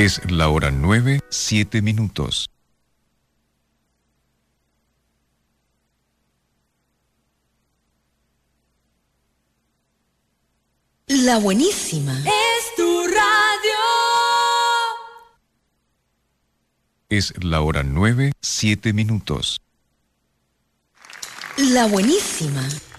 Es la hora 9:07. La buenísima. Es tu radio. Es la hora 9:07. La buenísima.